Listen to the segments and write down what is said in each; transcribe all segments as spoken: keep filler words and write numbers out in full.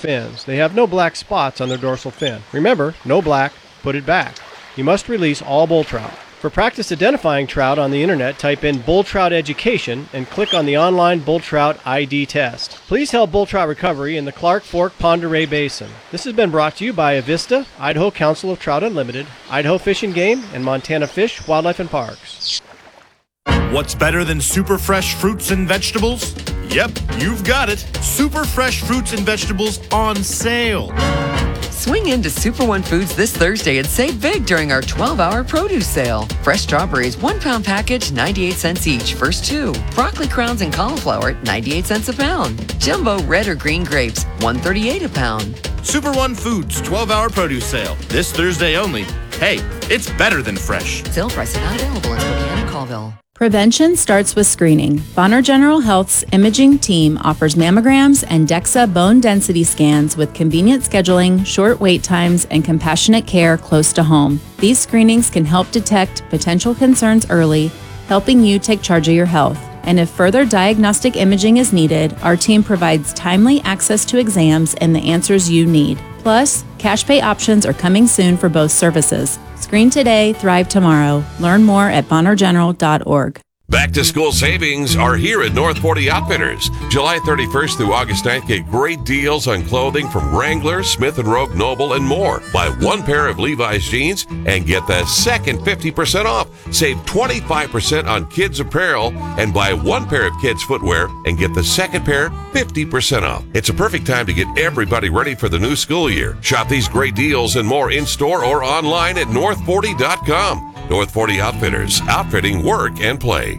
fins. They have no black spots on their dorsal fin. Remember, no black, put it back. You must release all bull trout. For practice identifying trout on the internet, type in bull trout education and click on the online bull trout I D test. Please help bull trout recovery in the Clark Fork Pend Oreille Basin. This has been brought to you by Avista, Idaho Council of Trout Unlimited, Idaho Fish and Game, and Montana Fish, Wildlife and Parks. What's better than super fresh fruits and vegetables? Yep, you've got it. Super fresh fruits and vegetables on sale. Swing into Super One Foods this Thursday and save big during our twelve-hour produce sale. Fresh strawberries, one-pound package, ninety-eight cents each, first two. Broccoli crowns and cauliflower, ninety-eight cents a pound. Jumbo red or green grapes, one thirty-eight a pound. Super One Foods twelve-hour produce sale. This Thursday only. Hey, it's better than fresh. Sale prices not available in Spokane and Colville. Prevention starts with screening. Bonner General Health's imaging team offers mammograms and DEXA bone density scans with convenient scheduling, short wait times, and compassionate care close to home. These screenings can help detect potential concerns early, helping you take charge of your health. And if further diagnostic imaging is needed, our team provides timely access to exams and the answers you need. Plus, cash pay options are coming soon for both services. Screen today, thrive tomorrow. Learn more at bonner general dot org. Back to school savings are here at North Forty Outfitters. July thirty-first through August ninth, get great deals on clothing from Wrangler, Smith and Rogue, Noble, and more. Buy one pair of Levi's jeans and get the second fifty percent off. Save twenty-five percent on kids apparel and buy one pair of kids footwear and get the second pair fifty percent off. It's a perfect time to get everybody ready for the new school year. Shop these great deals and more in-store or online at north forty dot com. North Forty Outfitters, outfitting work and play.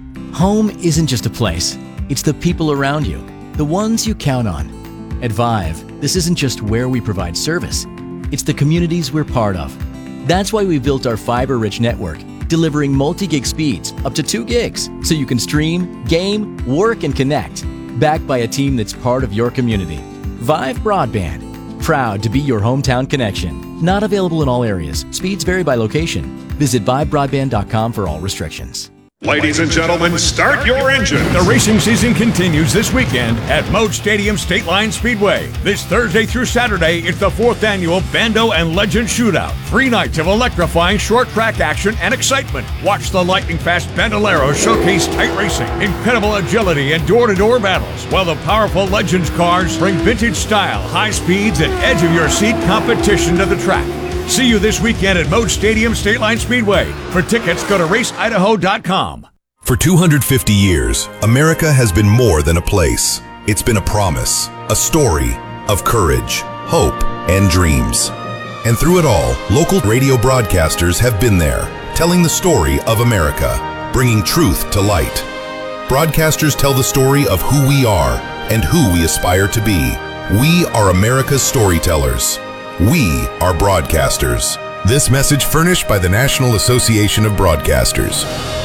Home isn't just a place. It's the people around you, the ones you count on. At Vive, this isn't just where we provide service. It's the communities we're part of. That's why we built our fiber-rich network, delivering multi-gig speeds up to two gigs, so you can stream, game, work, and connect. Backed by a team that's part of your community. Vive Broadband, proud to be your hometown connection. Not available in all areas. Speeds vary by location. Visit vive broadband dot com for all restrictions. Ladies and gentlemen, start your engines. The racing season continues this weekend at Moat Stadium State Line Speedway. This Thursday through Saturday, it's the fourth annual Bando and Legend Shootout. Three nights of electrifying short track action and excitement. Watch the lightning-fast Bandoleros showcase tight racing, incredible agility, and door-to-door battles, while the powerful Legends cars bring vintage style, high speeds, and edge-of-your-seat competition to the track. See you this weekend at Moat Stadium State Line Speedway. For tickets, go to race idaho dot com. For two hundred fifty years, America has been more than a place. It's been a promise, a story of courage, hope, and dreams. And through it all, local radio broadcasters have been there, telling the story of America, bringing truth to light. Broadcasters tell the story of who we are and who we aspire to be. We are America's storytellers. We are broadcasters. This message furnished by the National Association of Broadcasters.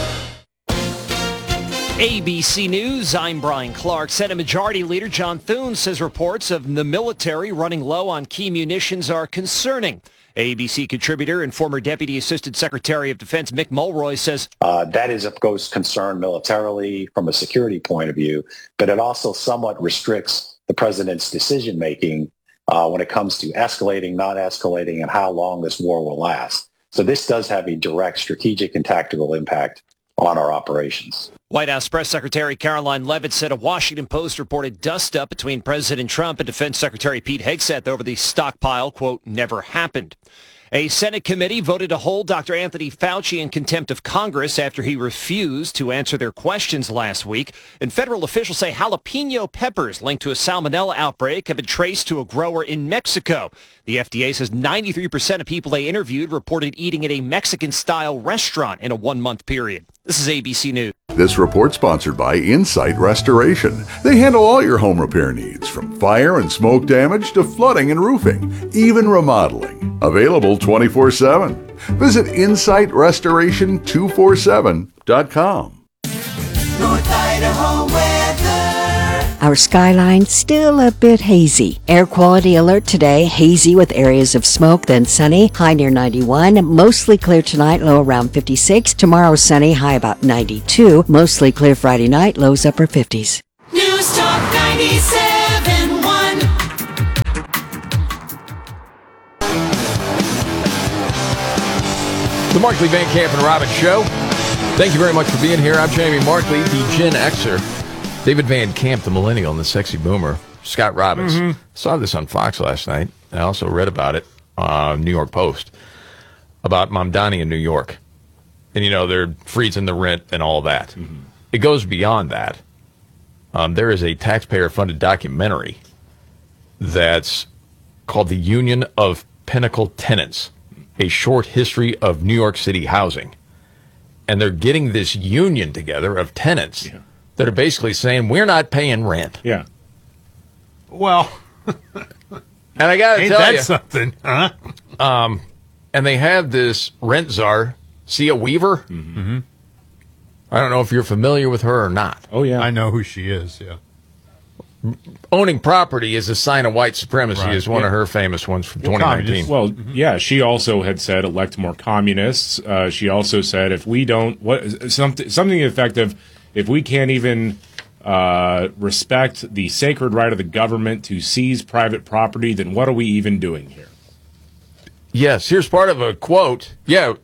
A B C News, I'm Brian Clark. Senate Majority Leader John Thune says reports of the military running low on key munitions are concerning. A B C contributor and former Deputy Assistant Secretary of Defense Mick Mulroy says uh, that is of course concern militarily from a security point of view, but it also somewhat restricts the president's decision-making Uh, when it comes to escalating, not escalating, and how long this war will last. So this does have a direct strategic and tactical impact on our operations. White House Press Secretary Caroline Leavitt said a Washington Post reported dust-up between President Trump and Defense Secretary Pete Hegseth over the stockpile, quote, never happened. A Senate committee voted to hold Doctor Anthony Fauci in contempt of Congress after he refused to answer their questions last week. And federal officials say jalapeno peppers linked to a salmonella outbreak have been traced to a grower in Mexico. The F D A says ninety-three percent of people they interviewed reported eating at a Mexican-style restaurant in a one-month period. This is A B C News. This report sponsored by Insight Restoration. They handle all your home repair needs, from fire and smoke damage to flooding and roofing, even remodeling. Available twenty-four seven. Visit insight restoration two forty-seven dot com. North Idaho weather. Our skyline still a bit hazy. Air quality alert today, hazy with areas of smoke, then sunny, high near ninety-one. Mostly clear tonight, low around fifty-six. Tomorrow sunny, high about ninety-two. Mostly clear Friday night, lows upper fifties. News Talk ninety-seven point one. Markley, Van Camp, and Robbins Show. Thank you very much for being here. I'm Jamie Markley, the Gen Xer. David Van Camp, the millennial, and the sexy boomer. Scott Robbins. Mhm. Saw this on Fox last night. I also read about it on New York Post about Mamdani in New York. And, you know, they're freezing the rent and all that. Mm-hmm. It goes beyond that. Um, there is a taxpayer-funded documentary that's called The Union of Pinnacle Tenants, a short history of New York City housing. And they're getting this union together of tenants yeah. that are basically saying, we're not paying rent. Yeah. Well, and I got to ain't tell that you, something, huh? Um, and they have this rent czar, Sia Weaver. Mm-hmm. I don't know if you're familiar with her or not. Oh, yeah. I know who she is, yeah. Owning property is a sign of white supremacy Right. is one Yeah. of her famous ones from Well, twenty nineteen. communists. Well, yeah, she also had said elect more communists. Uh, she also said if we don't, what something something effective, if we can't even uh, respect the sacred right of the government to seize private property, then what are we even doing here? Yes, here's part of a quote. Yeah,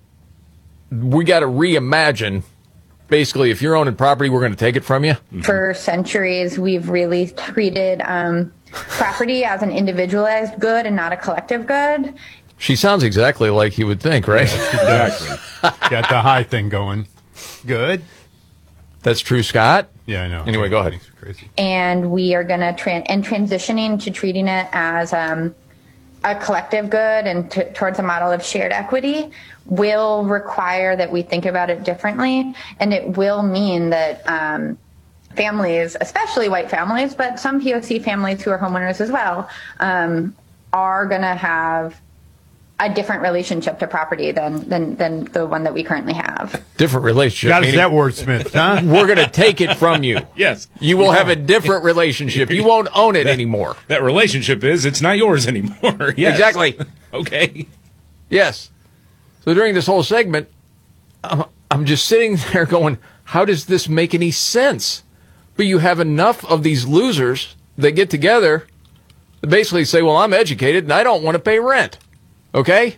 we got to reimagine. Basically, if you're owning property, we're going to take it from you. For centuries, we've really treated um, property as an individualized good and not a collective good. She sounds exactly like you would think, right? Exactly. Got the high thing going. Good. That's true, Scott. Yeah, I know. Anyway, go ahead. And we are going to tran and transitioning to treating it as um, a collective good and t- towards a model of shared equity will require that we think about it differently, and it will mean that um, families, especially white families, but some P O C families who are homeowners as well, um, are going to have a different relationship to property than, than than the one that we currently have. Different relationship. Got meaning that wordsmith, huh? We're going to take it from you. Yes. You will Yeah. have a different relationship. You won't own it That- anymore. That relationship is it's not yours anymore. Yes. Exactly. Okay. Yes. So during this whole segment, I'm, I'm just sitting there going, how does this make any sense? But you have enough of these losers that get together that basically say, well, I'm educated and I don't want to pay rent. Okay?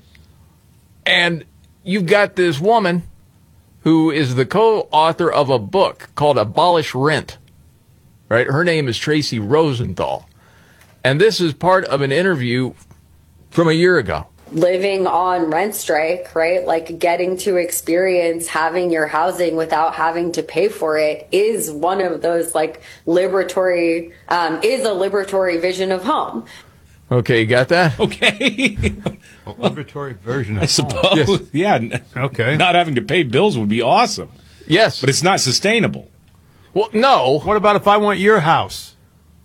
And you've got this woman who is the co-author of a book called Abolish Rent. Right? Her name is Tracy Rosenthal. And this is part of an interview from a year ago. Living on rent strike, right? Like getting to experience having your housing without having to pay for it is one of those like liberatory, um, is a liberatory vision of home. Okay, you got that? Okay. A liberatory version of I suppose. home. Yeah. n- Okay. Not having to pay bills would be awesome. Yes. But it's not sustainable. Well, no. What about if I want your house?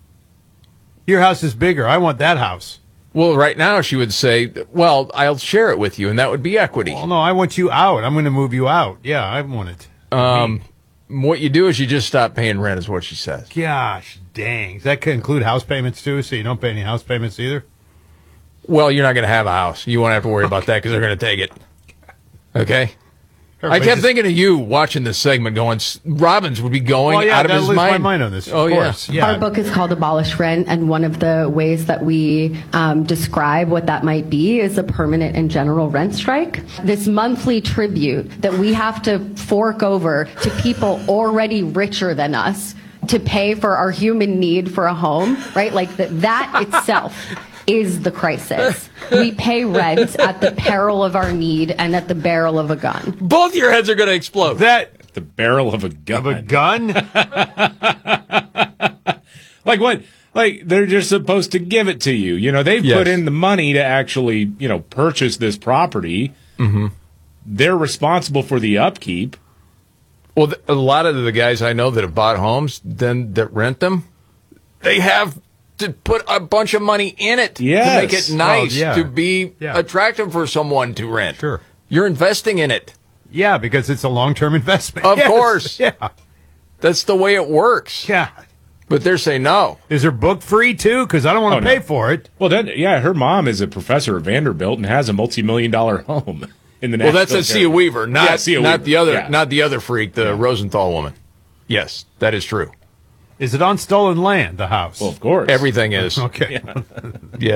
Your house is bigger. I want that house. Well, right now she would say, well, I'll share it with you, and that would be equity. Well, no, I want you out. I'm going to move you out. Yeah, I want it. Um, what you do is you just stop paying rent, is what she says. Gosh, dang. Does that could include house payments, too? So you don't pay any house payments either? Well, you're not going to have a house. You won't have to worry about that because they're going to take it. Okay? I kept just- thinking of you watching this segment going, "S- Robbins would be going Oh, yeah, out of that'll his lose my mind. mind on this, of Oh, course. yeah. Our book is called Abolish Rent, and one of the ways that we um, describe what that might be is a permanent and general rent strike. This monthly tribute that we have to fork over to people already richer than us to pay for our human need for a home, right? Like that, that itself is the crisis. We pay rent at the peril of our need and at the barrel of a gun. Both your heads are going to explode. That The barrel of a gun. of a gun? Like what? Like they're just supposed to give it to you. You know, they've Yes. put in the money to actually, you know, purchase this property. Mm-hmm. They're responsible for the upkeep. Well, th- a lot of the guys I know that have bought homes, then that rent them, they have to put a bunch of money in it Yes. to make it nice, Well, yeah. to be Yeah. attractive for someone to rent. Sure. You're investing in it. Yeah, because it's a long-term investment. Of Yes. course. Yeah. That's the way it works. Yeah. But they're saying no. Is her book free, too? Because I don't want to Oh, no. pay for it. Well, then, yeah, her mom is a professor at Vanderbilt and has a multi-million dollar home in the. Well, that's Nashville a Sia area. Weaver, not Yeah, Sia not Weaver. the other, Yeah. not the other freak, the Rosenthal woman. Yes, that is true. Is it on stolen land, the house? Well, of course. Everything is. Okay. Yeah.